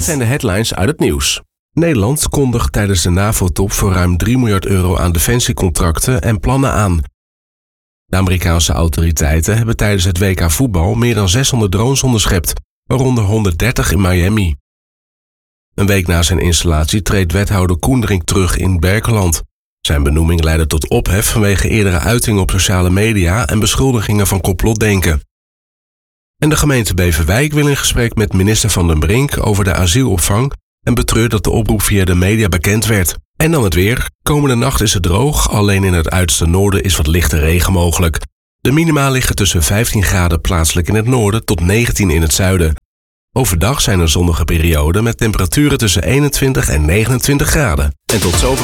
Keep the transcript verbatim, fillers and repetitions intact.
zijn de headlines uit het nieuws. Nederland kondigt tijdens de NAVO-top voor ruim drie miljard euro aan defensiecontracten en plannen aan. De Amerikaanse autoriteiten hebben tijdens het W K voetbal meer dan zeshonderd drones onderschept, waaronder honderddertig in Miami. Een week na zijn installatie treedt wethouder Koendering terug in Berkeland. Zijn benoeming leidde tot ophef vanwege eerdere uitingen op sociale media en beschuldigingen van complotdenken. En de gemeente Beverwijk wil in gesprek met minister Van den Brink over de asielopvang en betreurt dat de oproep via de media bekend werd. En dan het weer. Komende nacht is het droog, alleen in het uiterste noorden is wat lichte regen mogelijk. De minima liggen tussen vijftien graden plaatselijk in het noorden tot negentien in het zuiden. Overdag zijn er zonnige perioden met temperaturen tussen eenentwintig en negenentwintig graden. En tot zover.